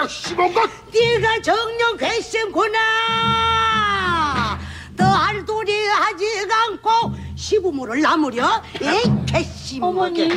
그냥 씹은 것. 네가 정령 괘씸구나. 더 할 도리 하지 않고 시부모를 나무려? 에이 괘씸하게.